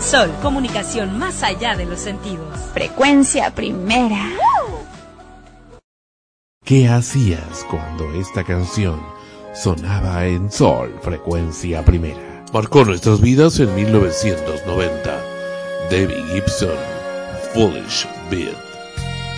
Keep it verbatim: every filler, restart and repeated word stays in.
Sol, comunicación más allá de los sentidos. Frecuencia Primera. ¿Qué hacías cuando esta canción sonaba en Sol, Frecuencia Primera? Marcó nuestras vidas en mil novecientos noventa. Debbie Gibson, Foolish Beat.